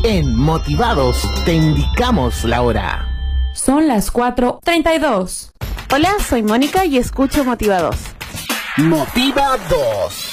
En Motivados te indicamos la hora. Son las 4:32. Hola, soy Mónica y escucho Motivados. Motivados.